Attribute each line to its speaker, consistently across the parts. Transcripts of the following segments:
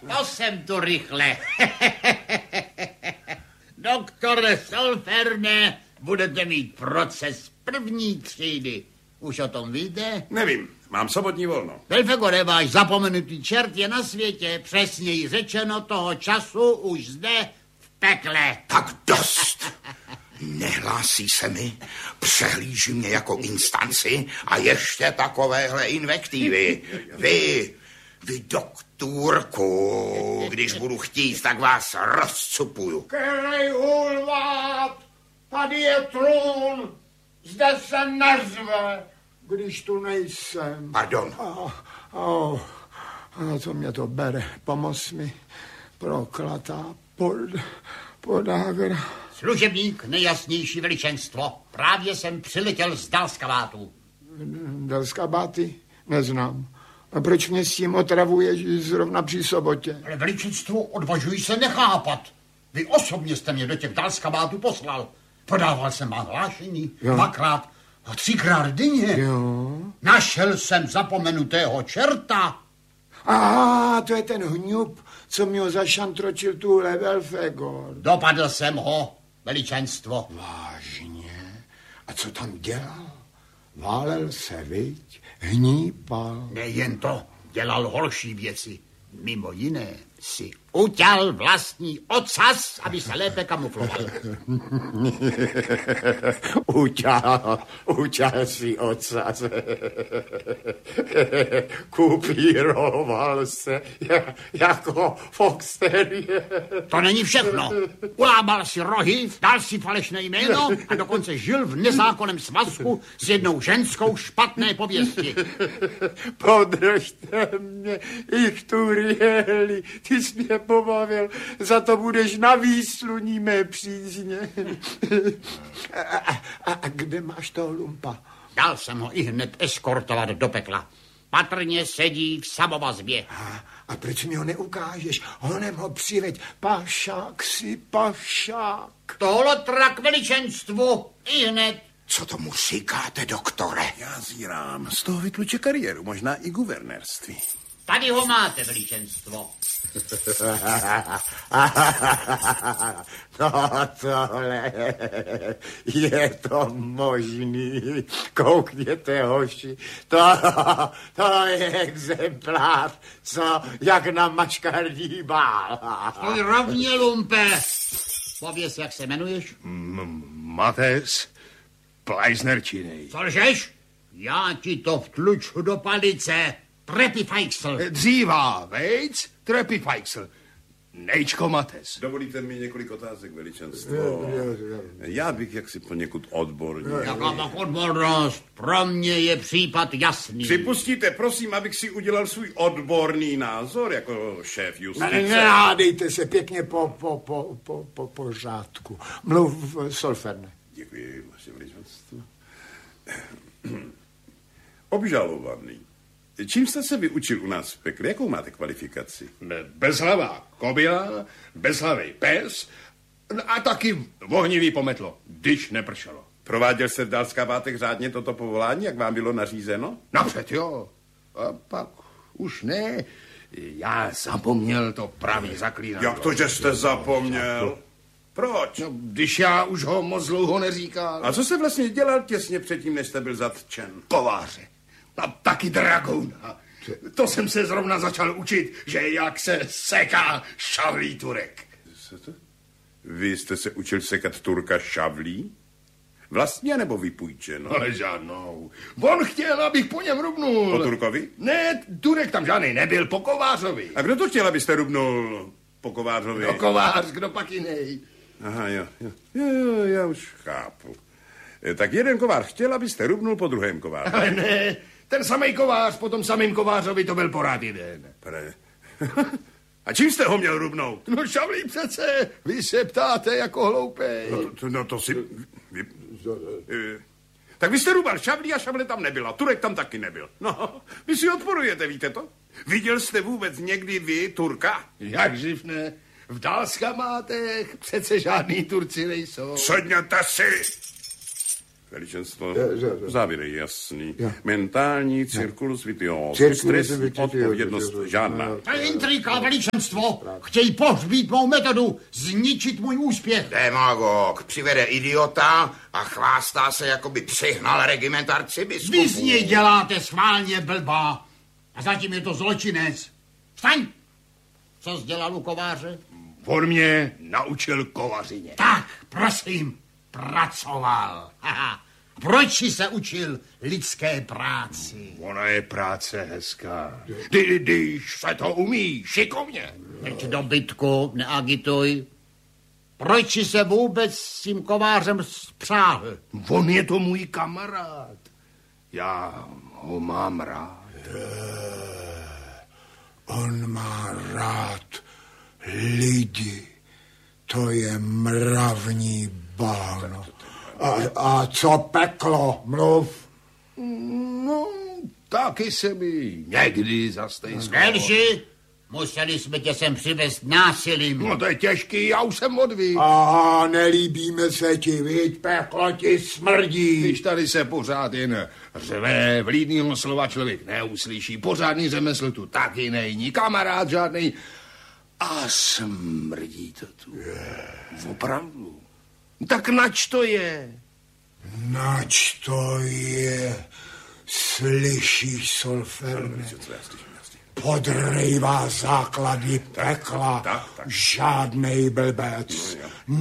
Speaker 1: To jsem tu rychle. Doktore Solferne, budete mít proces první třídy. Už o tom víte?
Speaker 2: Nevím, mám sobotní volno.
Speaker 1: Belfegore, váš zapomenutý čert je na světě, přesněji řečeno toho času už zde v pekle.
Speaker 3: Tak dost. Nehlásí se mi, přehlíží mě jako instanci a ještě takovéhle invektivy. Vy doktorku, když budu chtít, tak vás rozcupuju.
Speaker 4: Kerej hulvát, tady je trůn, zde se nazve, když tu nejsem.
Speaker 3: Pardon.
Speaker 4: Co mě to bere, pomoz mi, proklatá podágra.
Speaker 1: Služebník, nejjasnější veličenstvo. Právě jsem přiletěl z Dalskabátu.
Speaker 4: Dalskabáty? Neznám. A proč mě s tím otravuješ zrovna při sobotě?
Speaker 1: Ale veličenstvo, odvažuji se nechápat. Vy osobně jste mě do těch Dalskabátů poslal. Podával jsem vám hlášení 2krát a 3krát denně.
Speaker 4: Jo.
Speaker 1: Našel jsem zapomenutého čerta.
Speaker 4: To je ten hňup, co mě ho zašantročil tuhle Belfegor.
Speaker 1: Dopadl jsem ho, veličenstvo.
Speaker 4: Vážně? A co tam dělal? Válel se, viď? Hnípal.
Speaker 1: Nejen to, dělal horší věci. Mimo jiné si utěl vlastní ocas, aby se lépe kamufloval.
Speaker 4: Utěl si ocas. Kupíroval se jako Fox Terrier.
Speaker 1: To není všechno. Ulámal si rohy, dal si falešné jméno a dokonce žil v nezákonném svazku s jednou ženskou špatné pověsti.
Speaker 4: Podržte mě, ich Turieli, ty jsi mě pobavil, za to budeš na výsluní mé přízně. A kde máš toho lumpa?
Speaker 1: Dal jsem ho ihned eskortovat do pekla. Patrně sedí v samovazbě.
Speaker 4: A proč mi ho neukážeš? Honem ho přiveď. Pašák si, pašák.
Speaker 1: Tohle trak veličenstvu, ihned.
Speaker 3: Co tomu říkáte, doktore?
Speaker 2: Já zírám, z toho vytluče kariéru, možná i guvernérství.
Speaker 1: Tady ho máte, veličenstvo.
Speaker 4: No tohle, je to možný. Koukněte, hoši, to je exemplář, co jak na mačkardí bál.
Speaker 1: Stoj rovně, lumpe. Pověz, jak se jmenuješ?
Speaker 2: Mates Pleisnerčinej.
Speaker 1: Co lžeš? Já ti to vtluču do palice. Trepifajksl.
Speaker 2: Dřívá, vejc, Trepifajksl. Nejčko Mates.
Speaker 5: Dovolíte mi několik otázek, veličenstvo? Já bych jaksi poněkud odborně.
Speaker 1: Jaká pak odbornost? Pro mě je případ jasný.
Speaker 5: Připustíte, prosím, abych si udělal svůj odborný názor jako šéf justice.
Speaker 4: Nehádejte se pěkně po pořádku. Mluv, Solferne.
Speaker 5: Děkuji, vaše veličenstvo. Obžalovaný. Čím jste se vyučil u nás v pekle? Jakou máte kvalifikaci?
Speaker 2: Bezhlavá kobila, bezhlavý pes a taky ohnivý pometlo, když nepršelo.
Speaker 5: Prováděl jste v Dalskabátech řádně toto povolání, jak vám bylo nařízeno?
Speaker 2: Napřed jo, a pak už ne. Já zapomněl to pravý zaklínadlo.
Speaker 5: Jak to, že jste zapomněl? Proč?
Speaker 2: No, když já už ho moc dlouho neříkal.
Speaker 5: A co jste vlastně dělal těsně předtím, než jste byl zatčen?
Speaker 2: Kováře. A taky dragouna. To jsem se zrovna začal učit, že jak se seká šavlí Turek.
Speaker 5: Vy jste se učil sekat Turka šavlí? Vlastně nebo vypůjčeno?
Speaker 2: Ale žádnou. On chtěl, abych po něm rubnul.
Speaker 5: Po Turkovi?
Speaker 2: Ne, Turek tam žádný nebyl, po Kovářovi.
Speaker 5: A kdo to chtěl, abyste rubnul po Kovářovi?
Speaker 2: No Kovář, kdo pak jiný?
Speaker 5: Aha, jo, já už chápu. Tak jeden kovář chtěl, abyste rubnul po druhém kováři.
Speaker 2: Ale ne, ten samej Kovář po tom samém Kovářovi, to byl porád jeden.
Speaker 5: A čím jste ho měl rubnout?
Speaker 2: No šavlí přece, vy se ptáte jako hloupej.
Speaker 5: No to si... Tak vy jste rubal šavlí a šavle tam nebyla. Turek tam taky nebyl. No, vy si odporujete, víte to? Viděl jste vůbec někdy vy Turka?
Speaker 2: Jak živ ne? V Dalskabátech přece žádný Turci nejsou.
Speaker 5: Sedněte si! Veličenstvo, závěr je jasný. Mentální cirkulus vitiosus, stresní odpovědnost žádná.
Speaker 1: To je intrika, veličenstvo. Chtějí pohřbít mou metodu, zničit můj úspěch.
Speaker 3: Demagog přivede idiota a chvástá se, jako by přihnal regiment arcibiskupů.
Speaker 1: Vy z něj děláte schválně blbá. A zatím je to zločinec. Vstaň! Co jsi dělal u kováře?
Speaker 2: On mě naučil kovařině.
Speaker 1: Tak, prosím, pracoval. Haha. Proč jsi se učil lidské práci?
Speaker 2: Ona je práce hezká. Když se to umí, šikovně.
Speaker 1: Teď dobytku, neagituj. Proč jsi se vůbec s tím kovářem spřáhl?
Speaker 2: On je to můj kamarád. Já ho mám rád.
Speaker 4: On má rád lidi. To je mravní báno. A co peklo? Mluv.
Speaker 2: No, taky se mi někdy zastejskalo.
Speaker 1: Nelži, museli jsme tě sem přivést násilím.
Speaker 2: No to je těžký, já už jsem odvík.
Speaker 4: Aha, nelíbíme se ti, viď, peklo ti smrdí.
Speaker 2: Když tady se pořád jen řve, vlídnýho slova člověk neuslyší, pořádný řemesl tu taky není, kamarád žádnej. A smrdí to tu. Opravdu. Tak nač to je?
Speaker 4: Nač to je? Slyšíš, Solferne? Podrývá základy pekla. Žádnej blbec.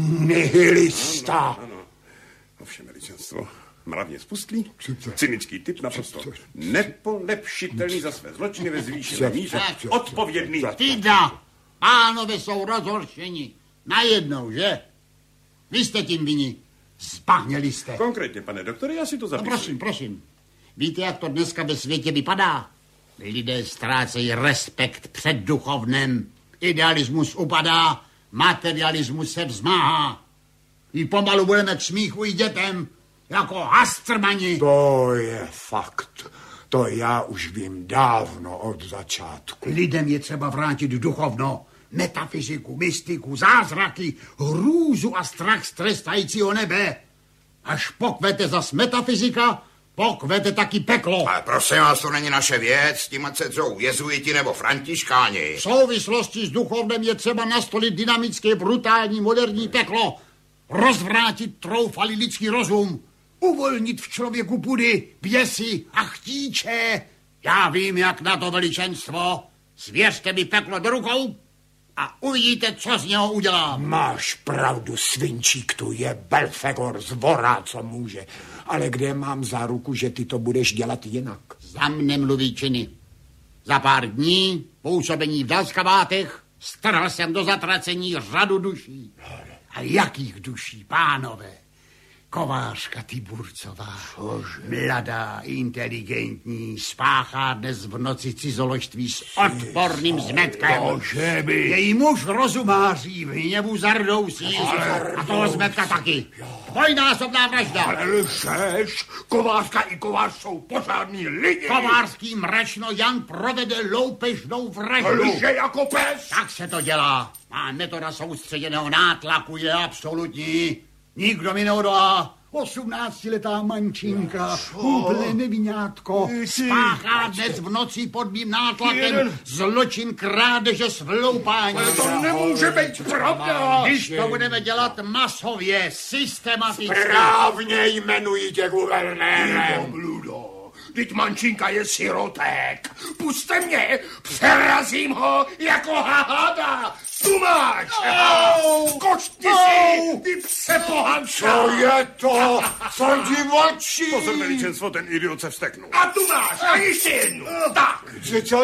Speaker 4: Nihilista.
Speaker 5: Ovšem, veličenstvo, mravně spustlý, cynický typ, naprosto nepolepšitelný za své zločiny ve zvýšené míře, odpovědný.
Speaker 1: Tyda, pánové jsou rozhoršeni. Najednou, že? Vy jste tím vinni. Zbahněli jste.
Speaker 5: Konkrétně, pane doktore, já si to zapisuji.
Speaker 1: No, prosím. Víte, jak to dneska ve světě vypadá? Lidé ztrácejí respekt před duchovnem. Idealismus upadá, materialismus se vzmáhá. I pomalu budeme k smíchu i dětem, jako hastrmani.
Speaker 4: To je fakt. To já už vím dávno od začátku.
Speaker 1: Lidem je třeba vrátit duchovno, metafyziku, mystiku, zázraky, hrůzu a strach z trestajícího nebe. Až pokvete zas metafyzika, pokvete taky peklo.
Speaker 3: Ale prosím vás, to není naše věc, s tím ať se dřou jezuiti nebo františkáni.
Speaker 1: V souvislosti s duchovnem je třeba nastolit dynamické, brutální, moderní peklo. Rozvrátit troufalý lidský rozum. Uvolnit v člověku pudy, běsy a chtíče. Já vím, jak na to, veličenstvo. Svěřte mi peklo do rukou a uvidíte, co z něho udělám.
Speaker 4: Máš pravdu, svinčík, tu je Belfegor zvorá, co může. Ale kde mám záruku, že ty to budeš dělat jinak?
Speaker 1: Za mne mluví činy. Za pár dní působení v Dalskabátech strhl jsem do zatracení řadu duší. A jakých duší, pánové? Kovářka Tiburcová, mladá, inteligentní, spáchá dnes v noci cizoložství s odporným zmetkem. Její muž rozumáří, v hněvu zardousí a toho zmetka taky. Dvojnásobná vražda.
Speaker 2: Ale lžeš, Kovářka i Kovář jsou pořádní lidi.
Speaker 1: Kovářský mračno Jan provede loupežnou vraždu.
Speaker 2: Lže jako pes.
Speaker 1: Tak se to dělá. Má metoda soustředěného nátlaku je absolutní. Nikdo mi neodolá. 18letá mančinka, úplné nevinátko, spáchá dnes v noci pod mým nátlakem zločin krádeže s vloupáním.
Speaker 2: Ale to nemůže být pravda.
Speaker 1: Když to budeme dělat masově, systematicky.
Speaker 4: Správně jmenuji tě guvernérem.
Speaker 2: Vždyť mančinka je sirotek. Puste mě, přerazím ho jako hada. Tu máš! Košti si, ty pse pohančka!
Speaker 4: Co je to? Co ti očí?
Speaker 5: Pozor, veličenstvo, ten idiot se vzteknul.
Speaker 2: A tu máš, a ještě jednu. Tak.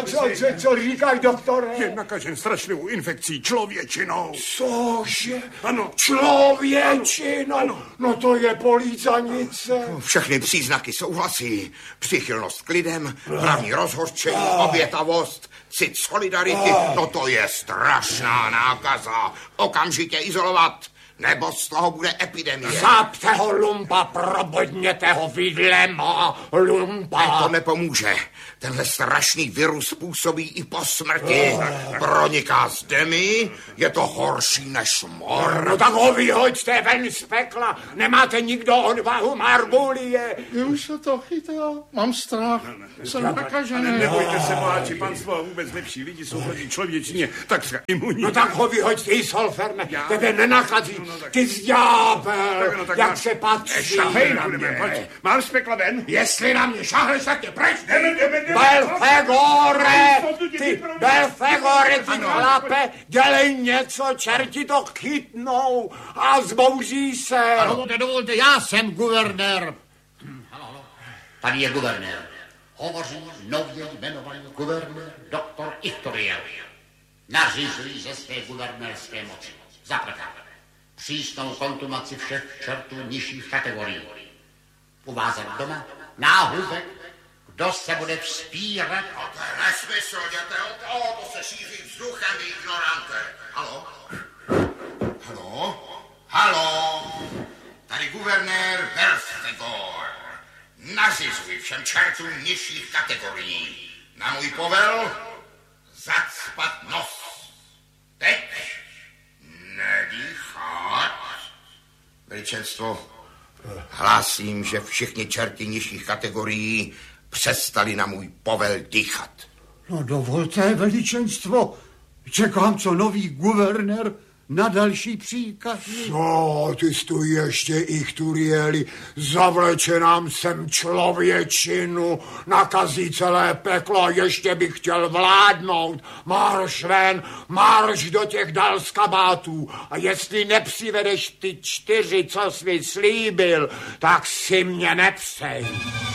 Speaker 4: Co říkáš, doktore?
Speaker 5: Je nakažen strašlivou infekcí člověčinou.
Speaker 4: Cože?
Speaker 5: Ano.
Speaker 4: Člověčinou? Ano. No to je polícanice.
Speaker 3: Všechny příznaky souhlasí. Přichylnost k lidem, hlavní rozhořčení, obětavost, cit solidarity. No to je strašná nákaza. Okamžitě izolovat. nebo z toho bude epidemie.
Speaker 4: Zápte ho, lumpa, probodněte ho vidlema, lumpa.
Speaker 3: To nepomůže. Tenhle strašný virus působí i po smrti. Proniká zdemi, je to horší než mor.
Speaker 4: No tak ho vyhoďte ven z pekla. Nemáte nikdo odvahu, Margulie.
Speaker 2: Už se to chytá, mám strach. Jsem nakažený.
Speaker 5: Nebojte se, boháči, panstvo, vůbec lepší lidi jsou proti člověčině, tak se imunní.
Speaker 4: No tak ho vyhoďte, Isolferne, tebe nenakazí. Ty zďábel, jak se patří.
Speaker 5: Šahej na mě. Mám z pekla ven?
Speaker 4: Jestli na mě šahneš, tak tě preč.
Speaker 5: Jdeme.
Speaker 4: Belfegore, ty Belfegore, ty chlape, dělej něco, čerti to chytnou a zbouří se.
Speaker 1: Dovolte, já jsem guvernér. Tady je guvernér. Hovoří nově jmenovaný guvernér doktor Ichtoriel. Nařizují ze své guvernérské moci. Za prvé, přísnou kontumaci všech čertů nižších kategorií. U vás doma náhubek, kdo se bude vzpírat.
Speaker 3: No to je nesmysl, děte, to se šíří vzduchem, ignorante. Halo? Tady guvernér Belfegor. Nařizuji všem čertům nižších kategorií. Na můj povel zacpat nos. Teď nedýchat. Veličenstvo, hlásím, že všichni čerti nižších kategorií přestali na můj povel dýchat.
Speaker 4: No dovolte, veličenstvo, čekám, co nový guvernér na další příkaz.
Speaker 6: No, ty jsi tu ještě, Ichturieli, zavleče nám sem člověčinu, nakazí celé peklo a ještě bych chtěl vládnout. Marš ven, marš do těch dalskabátů a jestli nepřivedeš ty 4, co jsi slíbil, tak si mě nepřej.